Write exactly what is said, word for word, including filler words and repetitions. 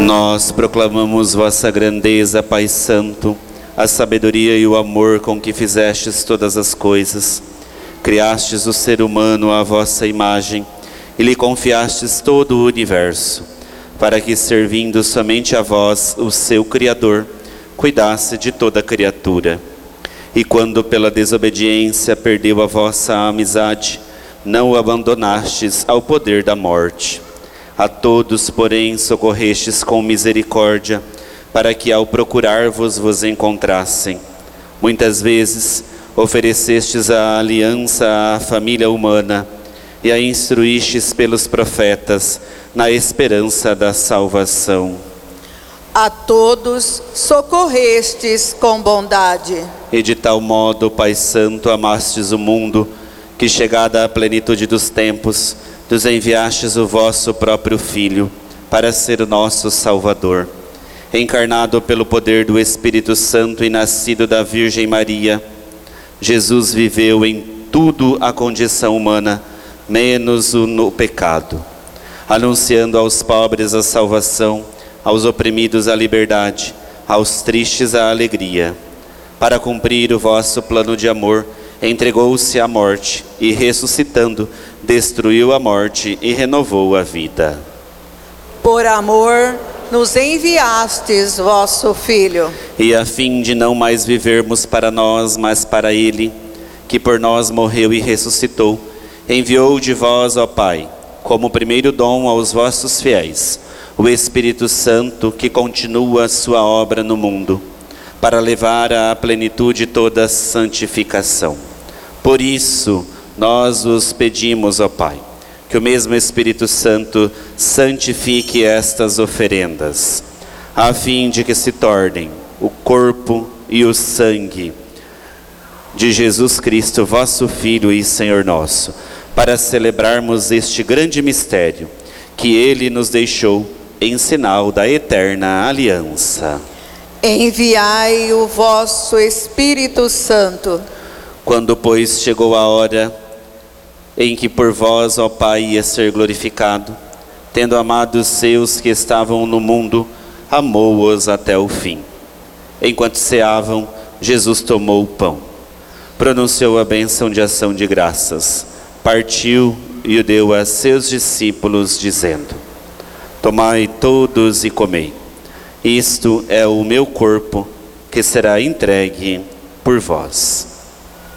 Nós proclamamos vossa grandeza, Pai Santo, a sabedoria e o amor com que fizestes todas as coisas. Criastes o ser humano à vossa imagem e lhe confiastes todo o universo, para que, servindo somente a vós, o seu Criador, cuidasse de toda a criatura. E quando pela desobediência perdeu a vossa amizade, não o abandonastes ao poder da morte. A todos, porém, socorrestes com misericórdia, para que ao procurar-vos vos encontrassem. Muitas vezes oferecestes a aliança à família humana e a instruístes pelos profetas na esperança da salvação. A todos socorrestes com bondade. E de tal modo, Pai Santo, amastes o mundo, que chegada à plenitude dos tempos, nos enviastes o vosso próprio Filho, para ser o nosso Salvador. Encarnado pelo poder do Espírito Santo e nascido da Virgem Maria, Jesus viveu em tudo a condição humana, menos o no pecado, anunciando aos pobres a salvação, aos oprimidos a liberdade, aos tristes a alegria. Para cumprir o vosso plano de amor, entregou-se à morte e, ressuscitando, destruiu a morte e renovou a vida. Por amor, nos enviastes vosso Filho. E a fim de não mais vivermos para nós, mas para Ele, que por nós morreu e ressuscitou, enviou de vós, ó Pai, como primeiro dom aos vossos fiéis, o Espírito Santo, que continua a sua obra no mundo, para levar à plenitude toda a santificação. Por isso, nós os pedimos, ó Pai, que o mesmo Espírito Santo santifique estas oferendas, a fim de que se tornem o corpo e o sangue de Jesus Cristo, vosso Filho e Senhor nosso, para celebrarmos este grande mistério que Ele nos deixou em sinal da eterna aliança. Enviai o vosso Espírito Santo. Quando, pois, chegou a hora em que por vós, ó Pai, ia ser glorificado, tendo amado os seus que estavam no mundo, amou-os até o fim. Enquanto ceavam, Jesus tomou o pão, pronunciou a bênção de ação de graças, partiu e o deu a seus discípulos, dizendo: tomai todos e comei. Isto é o meu corpo, que será entregue por vós.